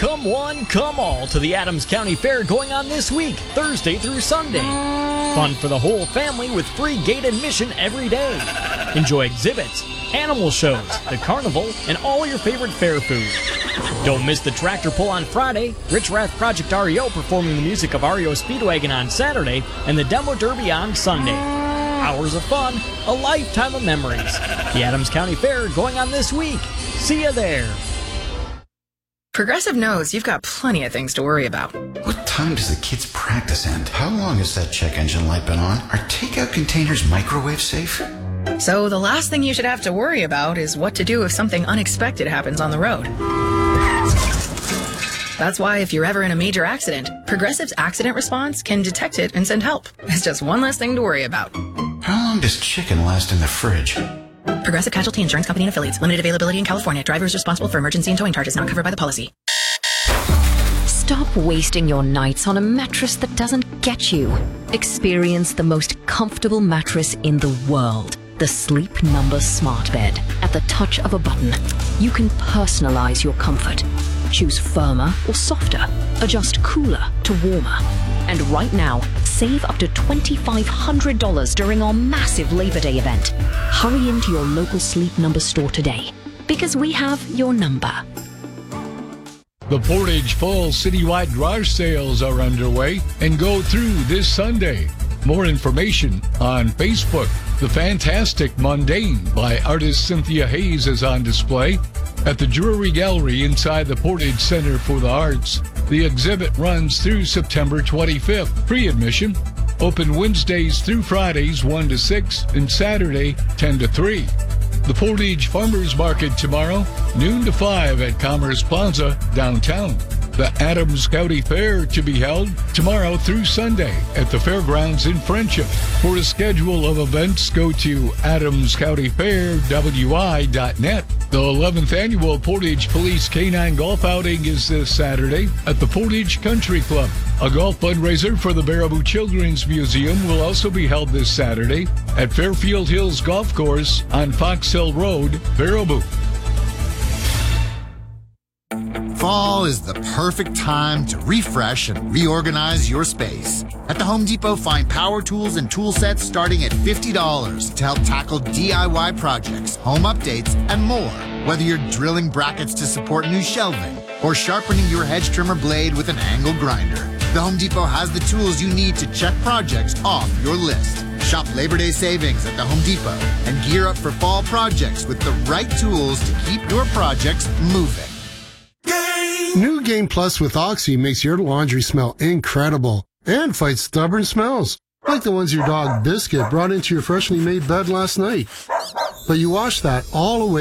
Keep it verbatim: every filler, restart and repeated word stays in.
Come one, come all to the Adams County Fair going on this week, Thursday through Sunday. Fun for the whole family with free gate admission every day. Enjoy exhibits, animal shows, the carnival, and all your favorite fair food. Don't miss the tractor pull on Friday, Rich Rath Project R E O performing the music of R E O Speedwagon on Saturday, and the Demo Derby on Sunday. Hours of fun, a lifetime of memories. The Adams County Fair going on this week. See you there. Progressive knows you've got plenty of things to worry about. What time does the kids' practice end? How long has that check engine light been on? Are takeout containers microwave safe? So the last thing you should have to worry about is what to do if something unexpected happens on the road. That's why if you're ever in a major accident, Progressive's accident response can detect it and send help. It's just one less thing to worry about. How long does chicken last in the fridge? Progressive Casualty Insurance Company and Affiliates. Limited availability in California. Driver is responsible for emergency and towing charges not covered by the policy. Stop wasting your nights on a mattress that doesn't get you. Experience the most comfortable mattress in the world. The Sleep Number Smart Bed. At the touch of a button, you can personalize your comfort. Choose firmer or softer. Adjust cooler to warmer. And right now, save up to two thousand five hundred dollars during our massive Labor Day event. Hurry into your local Sleep Number store today, because we have your number. The Portage Fall Citywide Garage Sales are underway and go through this Sunday. More information on Facebook. The Fantastic Mundane by artist Cynthia Hayes is on display at the Drury Gallery inside the Portage Center for the Arts. The exhibit runs through September twenty-fifth. Pre-admission. Open Wednesdays through Fridays one to six and Saturday ten to three. The Portage Farmers Market tomorrow, noon to five at Commerce Plaza, downtown. The Adams County Fair to be held tomorrow through Sunday at the fairgrounds in Friendship. For a schedule of events, go to adams county fair w i dot net. The eleventh Annual Portage Police Canine Golf Outing is this Saturday at the Portage Country Club. A golf fundraiser for the Baraboo Children's Museum will also be held this Saturday at Fairfield Hills Golf Course on Fox Hill Road, Baraboo. Fall is the perfect time to refresh and reorganize your space. At the Home Depot, find power tools and tool sets starting at fifty dollars to help tackle D I Y projects, home updates, and more. Whether you're drilling brackets to support new shelving or sharpening your hedge trimmer blade with an angle grinder, the Home Depot has the tools you need to check projects off your list. Shop Labor Day savings at the Home Depot and gear up for fall projects with the right tools to keep your projects moving. New Game Plus with Oxy makes your laundry smell incredible and fights stubborn smells, like the ones your dog Biscuit brought into your freshly made bed last night. But you wash that all away